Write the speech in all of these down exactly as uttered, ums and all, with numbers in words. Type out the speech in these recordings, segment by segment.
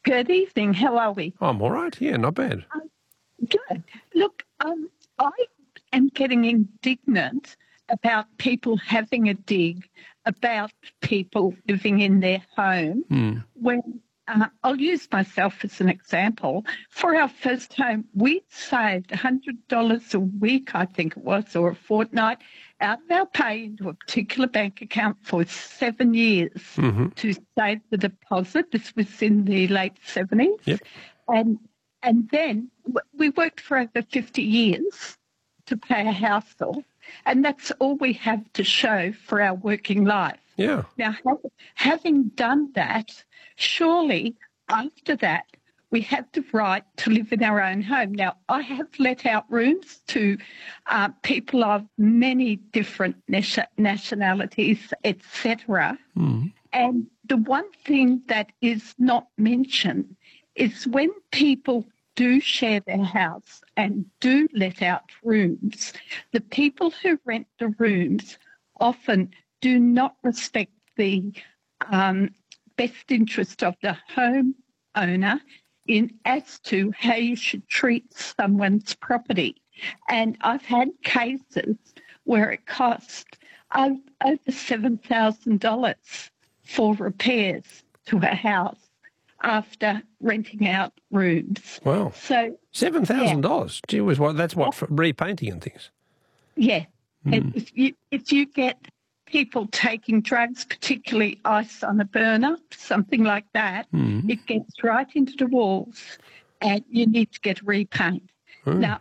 Good evening. How are we? I'm all right. Yeah, not bad. Um, good. Look, um, I am getting indignant about people having a dig about people living in their home Mm. when uh, I'll use myself as an example. For our first home, we saved one hundred dollars a week, I think it was, or a fortnight, out of our pay into a particular bank account for seven years Mm-hmm. to save the deposit. This was in the late seventies. Yep. And, and then w- we worked for over fifty years to pay a house off, and that's all we have to show for our working life. Yeah. Now, ha- having done that, surely after that, we have the right to live in our own home. Now, I have let out rooms to uh, people of many different nation- nationalities, et cetera. Mm. And the one thing that is not mentioned is when people do share their house and do let out rooms, the people who rent the rooms often do not respect the um, best interest of the home owner in as to how you should treat someone's property. And I've had cases where it cost uh, over seven thousand dollars for repairs to a house after renting out rooms. Wow. So, seven thousand dollars. Gee whiz, what, that's what, for repainting and things. yeah, Mm. and if you if you get people taking drugs, particularly ice on a burner, something like that, Mm. it gets right into the walls and you need to get repaint. Mm. Now,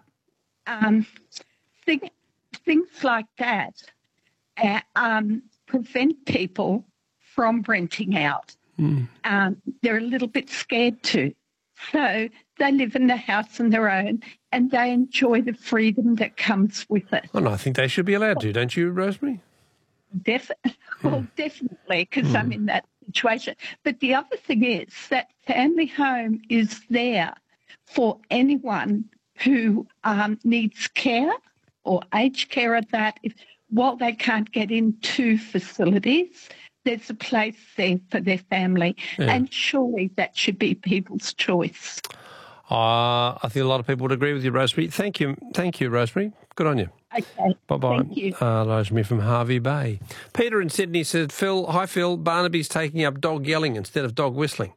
um, thing, things like that uh, um, prevent people from renting out. Mm. Um, they're a little bit scared to. So they live in the house on their own and they enjoy the freedom that comes with it. Well, I think they should be allowed to, don't you, Rosemary? Def- well, definitely, because I'm in that situation. But the other thing is that family home is there for anyone who um, needs care or aged care at that. If while they can't get into facilities, there's a place there for their family. Yeah. And surely that should be people's choice. Uh, I think a lot of people would agree with you, Rosemary. Thank you. Thank you, Rosemary. Good on you. Okay. Bye-bye. Thank you. Uh, Rosemary from Harvey Bay. Peter in Sydney said, Phil, hi, Phil, Barnaby's taking up dog yelling instead of dog whistling.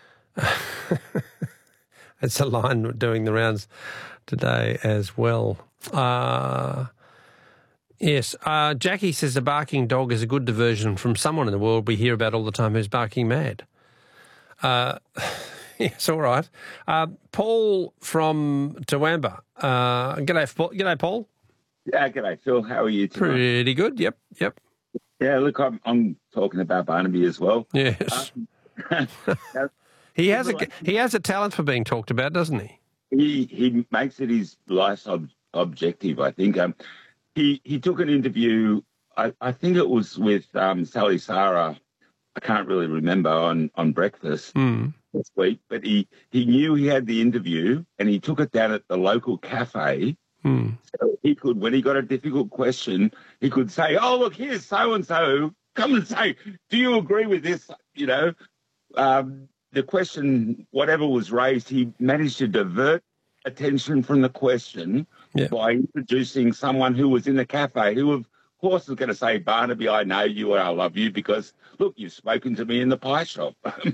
It's a line doing the rounds today as well. Uh, yes. Uh, Jackie says a barking dog is a good diversion from someone in the world we hear about all the time who's barking mad. Uh, yes, all right. Uh, Paul from Toowoomba. Uh, g'day, Paul. G'day, Paul. Yeah, g'day, Phil. How are you tonight? Pretty good. Yep, yep. Yeah, look, I'm, I'm talking about Barnaby as well. Yes. Um, he has a he has a talent for being talked about, doesn't he? he he makes it his life's ob- objective, I think. Um, he he took an interview. I, I think it was with um, Sally Sarah. I can't really remember on on Breakfast Mm. this week, but he he knew he had the interview and he took it down at the local cafe. Mm. So he could, when he got a difficult question, he could say, "Oh, look, here's so and so. Come and say, do you agree with this?" You know, um, the question, whatever was raised, he managed to divert attention from the question Yeah. by introducing someone who was in the cafe, who of course was going to say, "Barnaby, I know you and I love you because look, you've spoken to me in the pie shop."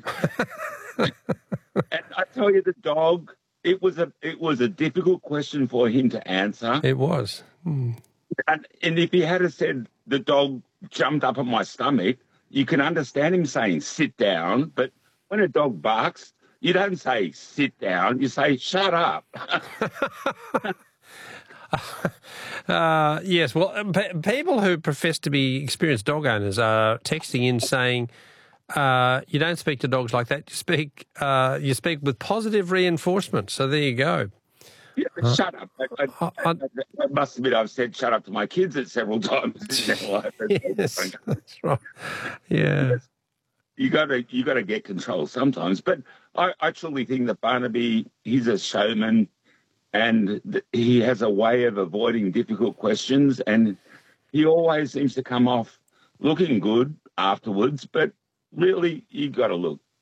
And I tell you, the dog. It was a it was a difficult question for him to answer. It was. Mm. And, and if he had have said the dog jumped up on my stomach, you can understand him saying sit down. But when a dog barks, you don't say sit down. You say shut up. uh, yes. Well, um, pe- people who profess to be experienced dog owners are texting in saying, Uh, you don't speak to dogs like that. You speak, uh, you speak with positive reinforcement. So there you go. Yeah, but Huh? shut up. I, I, I, I, I, I must admit, I've said shut up to my kids at several times. yes, that's right. Yeah. You got to you got to get control sometimes. But I, I truly think that Barnaby, he's a showman, and th- he has a way of avoiding difficult questions, and he always seems to come off looking good afterwards. But really, you got to look.